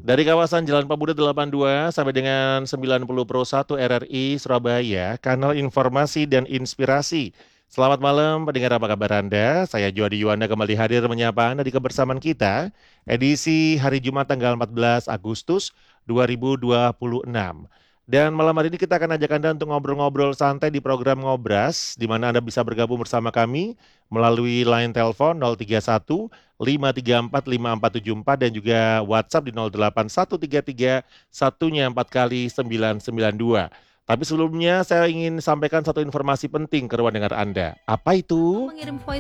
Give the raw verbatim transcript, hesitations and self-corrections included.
Dari kawasan Jalan Pemuda delapan puluh dua sampai dengan sembilan puluh Pro satu R R I Surabaya, kanal informasi dan inspirasi. Selamat malam pendengar, apa kabar Anda? Saya Juadi Yuanda kembali hadir menyapa Anda di kebersamaan kita, edisi hari Jumat tanggal empat belas Agustus dua ribu dua puluh enam. Dan malam hari ini kita akan ajak Anda untuk ngobrol-ngobrol santai di program Ngobras, di mana Anda bisa bergabung bersama kami melalui line telepon nol tiga satu lima tiga empat lima empat tujuh empat dan juga WhatsApp di nol delapan satu tiga tiga satunya empat kali sembilan sembilan dua. Tapi sebelumnya saya ingin sampaikan satu informasi penting ke ruang dengar Anda. Apa itu? Mengirim voice